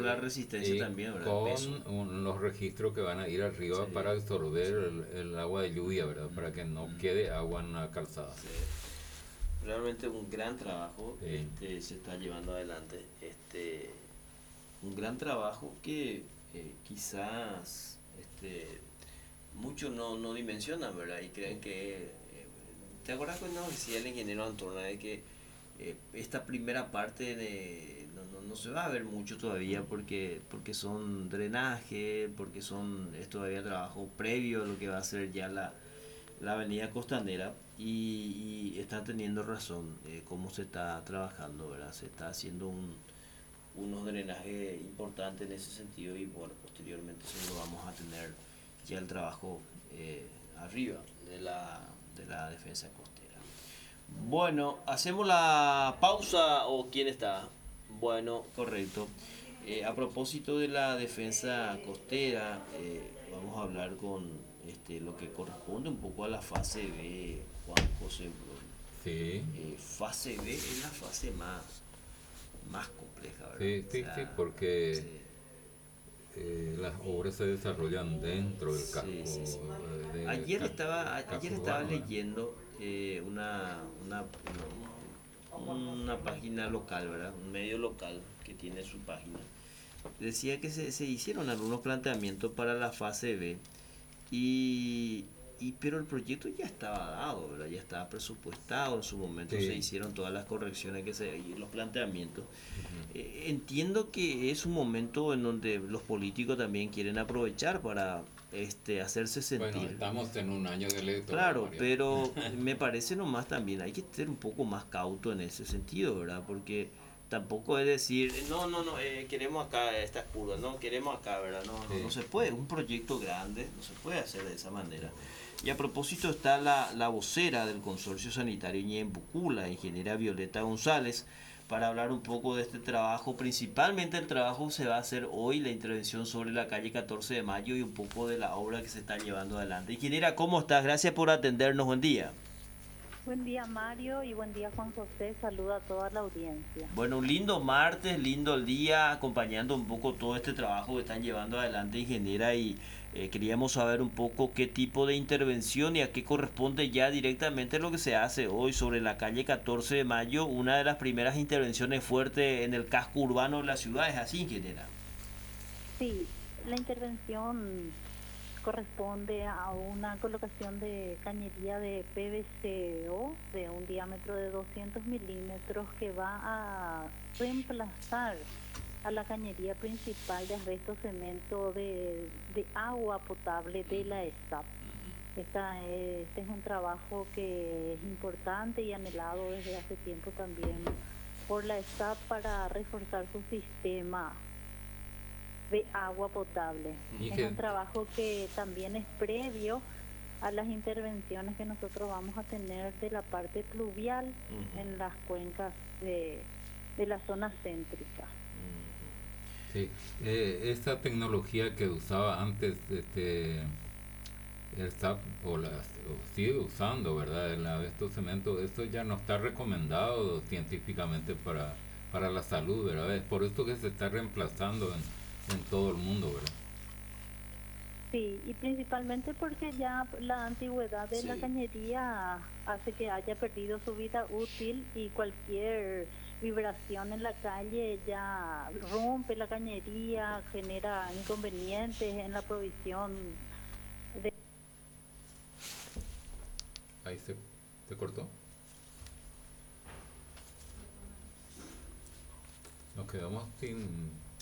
la resistencia y también, ¿verdad? El peso. con los registros que van a ir arriba Sí, para absorber sí. el agua de lluvia, ¿verdad? Para que no quede agua en la calzada. Sí. Realmente un gran trabajo Sí, se está llevando adelante. Un gran trabajo que quizás muchos no dimensionan, ¿verdad? Y creen que... ¿te acuerdas cuando nos decía el ingeniero Antorna de que esta primera parte no se va a ver mucho todavía porque son drenaje, porque es todavía trabajo previo a lo que va a ser ya la avenida costanera y está teniendo razón cómo se está trabajando, ¿verdad? Se está haciendo unos drenajes importantes en ese sentido y bueno, posteriormente seguro vamos a tener ya el trabajo arriba de la defensa costera. Bueno, hacemos la pausa o quién está. Bueno, correcto. A propósito de la defensa costera, vamos a hablar con lo que corresponde un poco a la fase B, Juan José Bruno. sí, Fase B es la fase más compleja, ¿verdad? sí, O sí, sí, sea, porque sí, las obras se desarrollan dentro del sí, sí, sí. casco, Ayer casco estaba urbano, ¿verdad? leyendo una página local, ¿verdad? Un medio local que tiene su página. Decía que se hicieron algunos planteamientos para la fase B y, pero el proyecto ya estaba dado, ¿verdad? Ya estaba presupuestado en su momento, se Sí, hicieron todas las correcciones y los planteamientos. ujú. Entiendo que es un momento en donde los políticos también quieren aprovechar para hacerse Bueno, sentir. estamos en un año de electoral, Claro, Mario. pero me parece nomás también, hay que ser un poco más cauto en ese sentido, ¿verdad? Porque tampoco es decir, no, queremos acá estas curvas, no, queremos acá, ¿verdad? No Sí, se puede, un proyecto grande, no se puede hacer de esa manera. Y a propósito está la vocera del Consorcio Sanitario Ñembucú, la ingeniera Violeta González, para hablar un poco de este trabajo. Principalmente el trabajo se va a hacer hoy, la intervención sobre la calle 14 de Mayo y un poco de la obra que se está llevando adelante. Ingeniera, ¿cómo estás? Gracias por atendernos. Buen día. Buen día Mario y buen día Juan José, saluda a toda la audiencia. Bueno, un lindo martes, lindo el día, acompañando un poco todo este trabajo que están llevando adelante, ingeniera, y queríamos saber un poco qué tipo de intervención y a qué corresponde ya directamente lo que se hace hoy sobre la calle 14 de Mayo, una de las primeras intervenciones fuertes en el casco urbano de la ciudad, ¿es así, ingeniera? Sí, la intervención corresponde a una colocación de cañería de PVCO de un diámetro de 200 milímetros que va a reemplazar a la cañería principal de asbesto cemento de agua potable de la ESAP. Este es un trabajo que es importante y anhelado desde hace tiempo también por la ESAP para reforzar su sistema de agua potable. y Es un que trabajo que también es previo a las intervenciones que nosotros vamos a tener de la parte pluvial en las cuencas de la zona céntrica. sí, esta tecnología que usaba antes, está o sigue usando, ¿verdad? El abeto cemento, esto ya no está recomendado científicamente para la salud, ¿verdad? Es por esto que se está reemplazando en todo el mundo, ¿verdad? Sí, y principalmente porque ya la antigüedad de la Sí. cañería hace que haya perdido su vida útil y cualquier vibración en la calle ya rompe la cañería, genera inconvenientes en la provisión de... Ahí se cortó. Nos quedamos